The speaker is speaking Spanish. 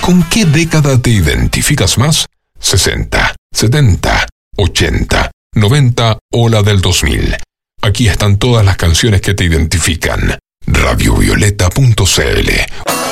¿Con qué década te identificas más? 60, 70, 80, 90 o la del 2000. Aquí están todas las canciones que te identifican. Radiovioleta.cl